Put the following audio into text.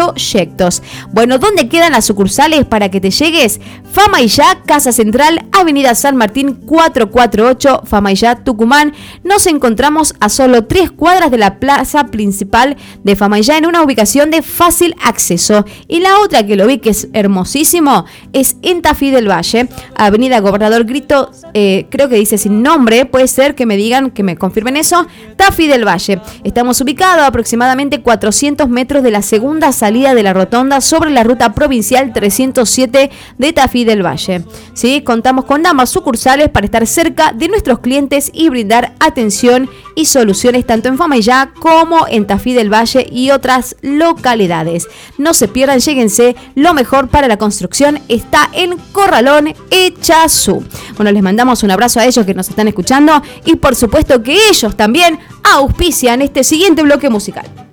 proyectos. Bueno, ¿dónde quedan las sucursales para que te llegues? Fama y Ya, Casa Central, Avenida San Martín 448, Fama y Ya, Tucumán. Nos encontramos a solo 3 cuadras de la plaza principal de Fama y Ya, en una ubicación de fácil acceso. Y la otra que lo vi que es hermosísimo es en Tafí del Valle, Avenida Gobernador Grito, creo que dice sin nombre, puede ser que me digan, que me confirmen eso. Tafí del Valle. Estamos ubicados a aproximadamente 400 metros de la segunda salida de la rotonda sobre la ruta provincial 307 de Tafí del Valle. ¿Sí? Contamos con ambas sucursales para estar cerca de nuestros clientes y brindar atención y soluciones tanto en Fama y Ya como en Tafí del Valle y otras localidades. No se pierdan, lléguense, lo mejor para la construcción está en Corralón Echazú. Bueno, les mandamos un abrazo a ellos que nos están escuchando y por supuesto que ellos también auspician este siguiente bloque musical.